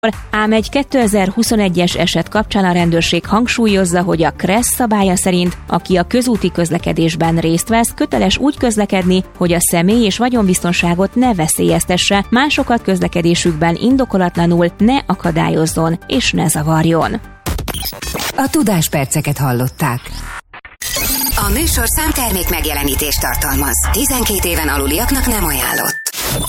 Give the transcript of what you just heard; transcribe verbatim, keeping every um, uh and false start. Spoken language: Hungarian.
Ám egy kétezer-huszonegyes eset kapcsán a rendőrség hangsúlyozza, hogy a Kressz szabálya szerint, aki a közúti közlekedésben részt vesz, köteles úgy közlekedni, hogy a személy és vagyonbiztonságot ne veszélyeztesse, másokat közlekedésükben indokolatlanul ne akadályozzon és ne zavarjon. A Tudásperceket hallották. A műsor számtermék megjelenítést tartalmaz. tizenkét éven aluliaknak nem ajánlott.